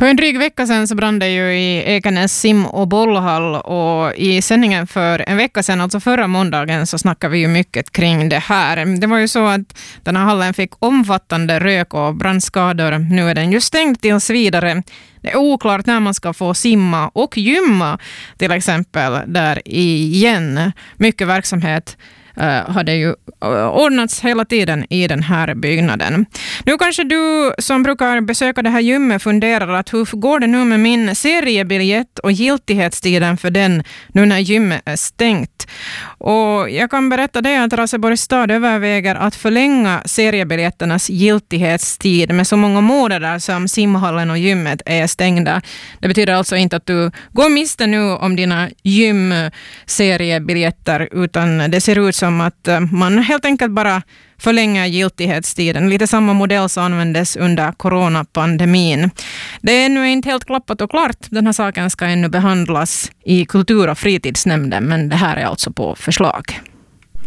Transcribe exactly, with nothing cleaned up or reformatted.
För en dryg vecka sedan så brann det ju i Ekenäs sim- och bollhall, och i sändningen för en vecka sedan, alltså förra måndagen, så snackade vi ju mycket kring det här. Det var ju så att den här hallen fick omfattande rök och brandskador. Nu är den ju stängd tills vidare. Det är oklart när man ska få simma och gymma till exempel där igen. Mycket verksamhet Uh, hade ju uh, ordnats hela tiden i den här byggnaden. Nu kanske du som brukar besöka det här gymmet funderar att hur går det nu med min seriebiljett och giltighetstiden för den nu när gymmet är stängt. Och jag kan berätta det att Raseborgs stad överväger att förlänga seriebiljetternas giltighetstid med så många månader som simhallen och gymmet är stängda. Det betyder alltså inte att du går miste nu om dina gymseriebiljetter, utan det ser ut som att man helt enkelt bara förlänger giltighetstiden. Lite samma modell som användes under coronapandemin. Det är ännu inte helt klappat och klart. Den här saken ska ännu behandlas i kultur- och fritidsnämnden, men det här är alltså på förslag.